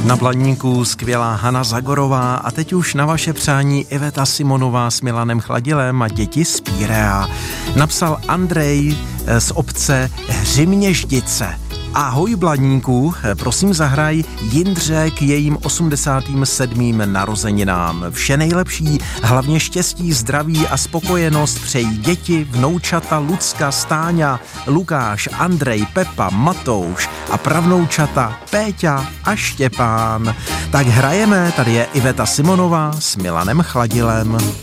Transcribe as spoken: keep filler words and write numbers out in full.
Na Blaníku skvělá Hana Zagorová a teď už na vaše přání Iveta Simonová s Milanem Chladilem a děti z Pírea. Napsal Andrej z obce Hřimněždice. Ahoj Blaníku, prosím zahraj Jindře k jejím osmdesátým sedmým narozeninám. Vše nejlepší, hlavně štěstí, zdraví a spokojenost přejí děti, vnoučata Lucka, Stáňa, Lukáš, Andrej, Pepa, Matouš a pravnoučata Péťa a Štěpán. Tak hrajeme, tady je Iveta Simonová s Milanem Chladilem.